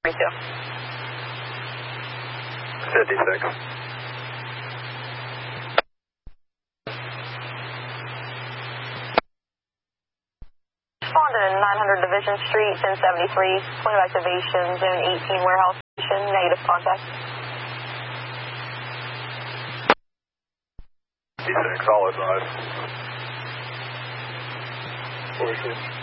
56. Respond to 900 Division Street, 1073, point of activation, Zone 18 warehouse station, negative contact. 56, all advised. 46.